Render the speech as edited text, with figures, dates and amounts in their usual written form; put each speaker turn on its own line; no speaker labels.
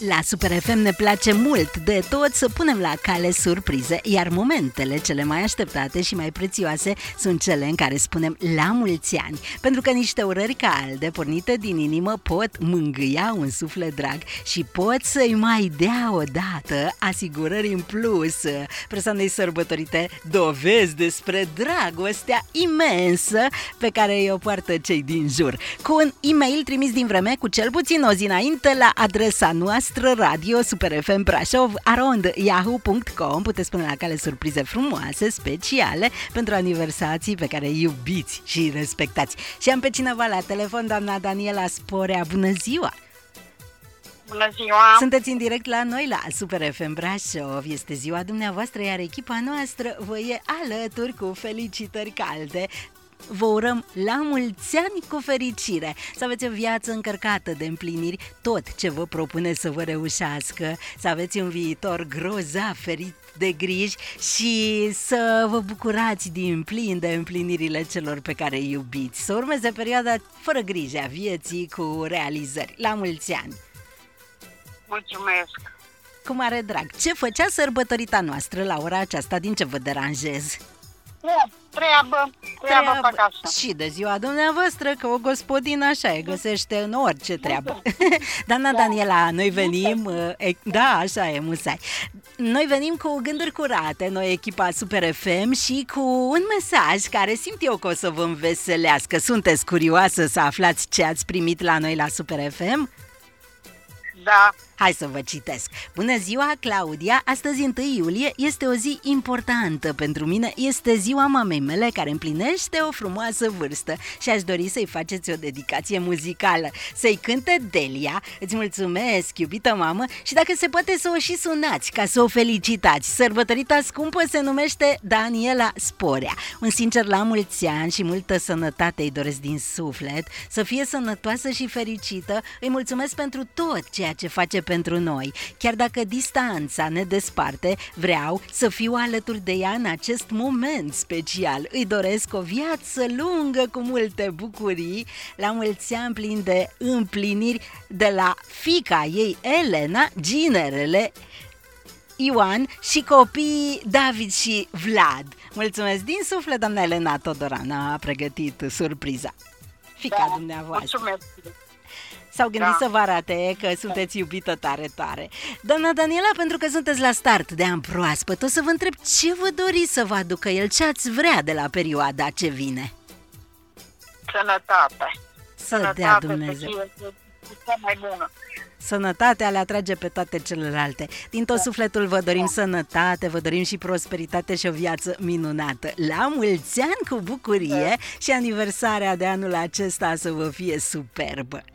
La Super FM ne place mult de tot să punem la cale surprize, iar momentele cele mai așteptate și mai prețioase sunt cele în care spunem la mulți ani, pentru că niște urări calde pornite din inimă pot mângâia un suflet drag și pot să-i mai dea odată asigurări în plus persoanei sărbătorite, dovezi despre dragostea imensă pe care o poartă cei din jur. Cu un e-mail trimis din vreme cu cel puțin o zi înainte la adresa noastră radio superfmbrașov@yahoo.com puteți pune la cale surprize frumoase, speciale pentru aniversații pe care iubiți și respectați. Și am pe cineva la telefon, doamna Daniela Sporea. Bună ziua!
Bună ziua!
Sunteți în direct la noi la Super FM Brașov. Este ziua dumneavoastră, iar echipa noastră vă e alături cu felicitări calde. Vă urăm la mulți ani cu fericire, să aveți o viață încărcată de împliniri, tot ce vă propune să vă reușească, să aveți un viitor grozav ferit de griji și să vă bucurați din plin de împlinirile celor pe care îi iubiți. Să urmeze perioada fără griji a vieții cu realizări. La mulți ani!
Mulțumesc!
Cu mare drag! Ce făcea sărbătorita noastră la ora aceasta, din ce vă deranjez?
Treabă pe acasă.
Și de ziua dumneavoastră, că o gospodină așa e, găsește în orice treabă. Doamna Daniela, noi venim, da, așa e, musai. Noi venim cu gânduri curate, noi echipa Super FM și cu un mesaj care simt eu că o să vă înveselească. Sunteți curioasă să aflați ce ați primit la noi la Super FM?
Da.
Hai să vă citesc. Bună ziua, Claudia! Astăzi, 1 iulie, este o zi importantă pentru mine. Este ziua mamei mele care împlinește o frumoasă vârstă și aș dori să-i faceți o dedicație muzicală. Să-i cânte Delia. Îți mulțumesc, iubită mamă, și dacă se poate să o și sunați ca să o felicitați. Sărbătorita scumpă se numește Daniela Sporea. Un sincer la mulți ani și multă sănătate îi doresc din suflet, să fie sănătoasă și fericită. Îi mulțumesc pentru tot ceea ce face pentru noi. Chiar dacă distanța ne desparte, vreau să fiu alături de ea în acest moment special. Îi doresc o viață lungă cu multe bucurii, la mulți ani plini de împliniri, de la fiica ei Elena, ginerele Ioan și copiii David și Vlad. Mulțumesc din suflet, doamna Elena Todoran a pregătit surpriza. Fiica dumneavoastră.
Mulțumesc.
S-au gândit să vă arate că sunteți iubită tare, tare. Doamna Daniela, pentru că sunteți la start de an proaspăt, o să vă întreb ce vă doriți să vă aducă el, ce ați vrea de la perioada ce vine.
Sănătate.
Să dea Dumnezeu.
Cea mai bună.
Sănătatea le atrage pe toate celelalte. Din tot sufletul vă dorim sănătate, vă dorim și prosperitate și o viață minunată. La mulți ani cu bucurie și aniversarea de anul acesta să vă fie superbă.